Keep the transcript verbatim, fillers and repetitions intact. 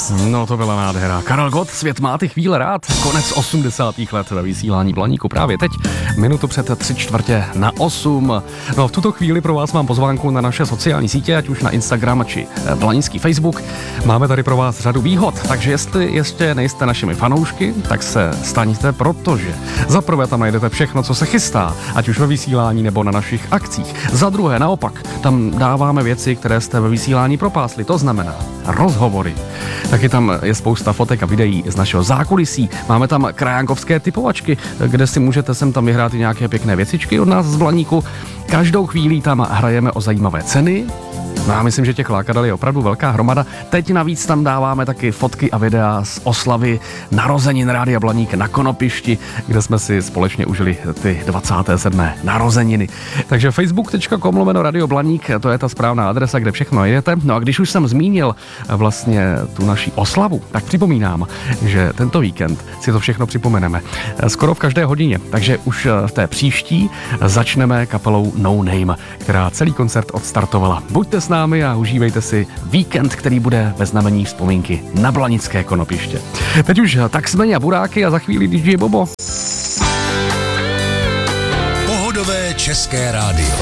No to byla nádhera. Karel Gott, Svět má ty chvíle rád. Konec osmdesátých let ve vysílání Blaníku právě teď. Minutu před tři čtvrtě na osm. No v tuto chvíli pro vás mám pozvánku na naše sociální sítě, ať už na Instagram či Blanícký Facebook. Máme tady pro vás řadu výhod, takže jestli ještě nejste našimi fanoušky, tak se staňte, protože za prvé tam najdete všechno, co se chystá, ať už ve vysílání nebo na našich akcích. Za druhé naopak, tam dáváme věci, které jste ve vysílání propásli, to znamená rozhovory. Taky tam je spousta fotek a videí z našeho zákulisí. Máme tam krajánkovské typovačky, kde si můžete sem tam vyhrát i nějaké pěkné věcičky od nás z Blaníku. Každou chvíli tam hrajeme o zajímavé ceny. No já myslím, že těch lákadel je opravdu velká hromada. Teď navíc tam dáváme taky fotky a videa z oslavy narozenin Rádia Blaník na Konopišti, kde jsme si společně užili ty dvacáté sedmé narozeniny. Takže facebook tečka com lomeno Radio Blaník, to je ta správná adresa, kde všechno najdete. No a když už jsem zmínil vlastně tu naši oslavu, tak připomínám, že tento víkend si to všechno připomeneme skoro v každé hodině. Takže už v té příští začneme kapelou No Name, která celý koncert odstartovala. Buďte s námi a užívejte si víkend, který bude ve znamení vzpomínky na blanické Konopiště. Teď už taxmeni a buráky a za chvíli dý džej Bobo. Pohodové české rádio.